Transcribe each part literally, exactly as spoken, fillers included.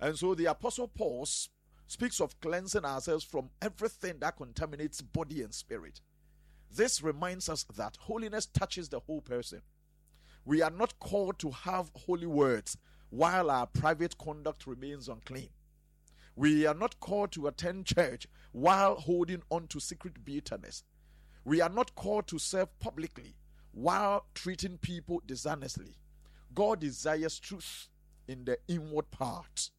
And so the Apostle Paul speaks of cleansing ourselves from everything that contaminates body and spirit. This reminds us that holiness touches the whole person. We are not called to have holy words while our private conduct remains unclean. We are not called to attend church while holding on to secret bitterness. We are not called to serve publicly while treating people dishonestly. God desires truth in the inward parts.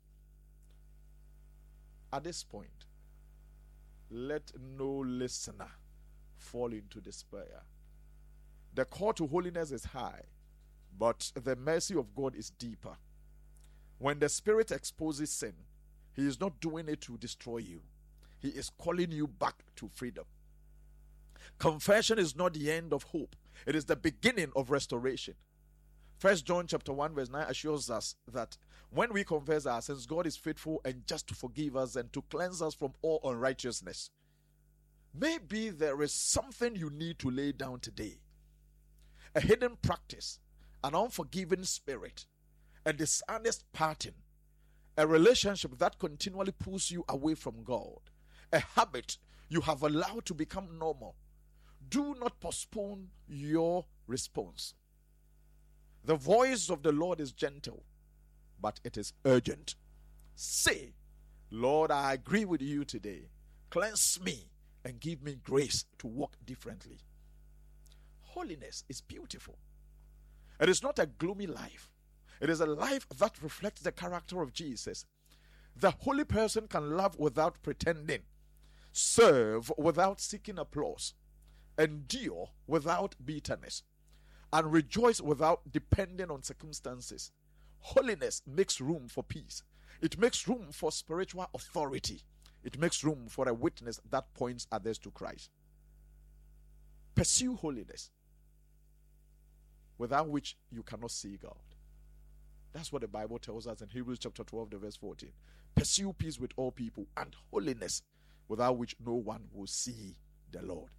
At this point, let no listener fall into despair. The call to holiness is high, but the mercy of God is deeper. When the Spirit exposes sin, He is not doing it to destroy you. He is calling you back to freedom. Confession is not the end of hope. It is the beginning of restoration. First John chapter one verse nine assures us that when we confess our sins, God is faithful and just to forgive us and to cleanse us from all unrighteousness. Maybe there is something you need to lay down today. A hidden practice, an unforgiving spirit, a dishonest pattern, a relationship that continually pulls you away from God, a habit you have allowed to become normal. Do not postpone your response. The voice of the Lord is gentle, but it is urgent. Say, Lord, I agree with you today. Cleanse me and give me grace to walk differently. Holiness is beautiful. It is not a gloomy life. It is a life that reflects the character of Jesus. The holy person can love without pretending, serve without seeking applause, endure without bitterness, and rejoice without depending on circumstances. Holiness makes room for peace. It makes room for spiritual authority. It makes room for a witness that points others to Christ. Pursue holiness, without which you cannot see God. That's what the Bible tells us in Hebrews chapter twelve, the verse fourteen. Pursue peace with all people and holiness, without which no one will see the Lord.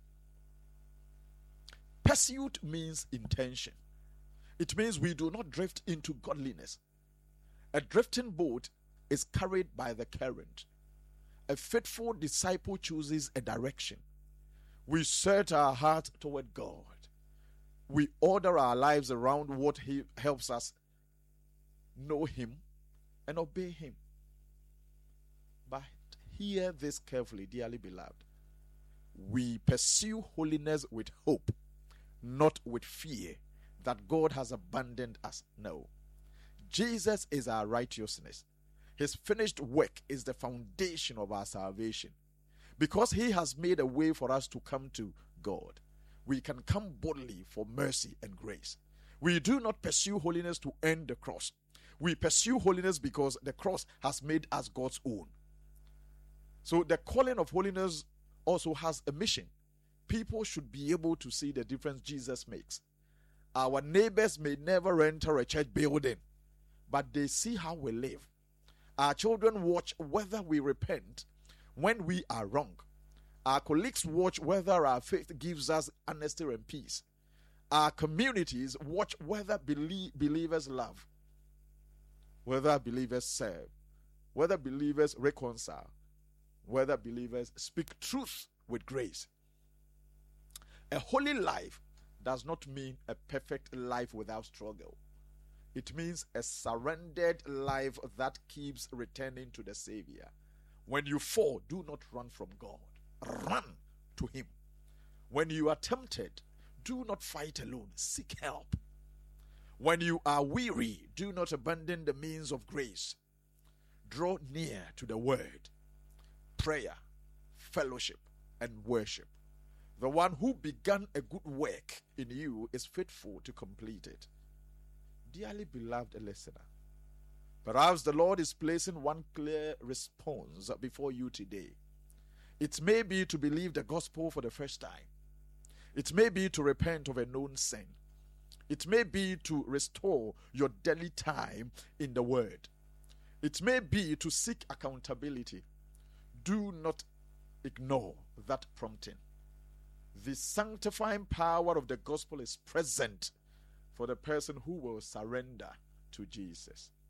Pursuit means intention. It means we do not drift into godliness. A drifting boat is carried by the current. A faithful disciple chooses a direction. We set our heart toward God. We order our lives around what He helps us know Him and obey Him. But hear this carefully, dearly beloved. We pursue holiness with hope, not with fear that God has abandoned us. No. Jesus is our righteousness. His finished work is the foundation of our salvation. Because He has made a way for us to come to God, we can come boldly for mercy and grace. We do not pursue holiness to earn the cross. We pursue holiness because the cross has made us God's own. So the calling of holiness also has a mission. People should be able to see the difference Jesus makes. Our neighbors may never enter a church building, but they see how we live. Our children watch whether we repent when we are wrong. Our colleagues watch whether our faith gives us honesty and peace. Our communities watch whether belie- believers love, whether believers serve, whether believers reconcile, whether believers speak truth with grace. A holy life does not mean a perfect life without struggle. It means a surrendered life that keeps returning to the Savior. When you fall, do not run from God. Run to Him. When you are tempted, do not fight alone. Seek help. When you are weary, do not abandon the means of grace. Draw near to the Word, prayer, fellowship, and worship. The one who began a good work in you is faithful to complete it. Dearly beloved listener, perhaps the Lord is placing one clear response before you today. It may be to believe the gospel for the first time. It may be to repent of a known sin. It may be to restore your daily time in the Word. It may be to seek accountability. Do not ignore that prompting. The sanctifying power of the gospel is present for the person who will surrender to Jesus.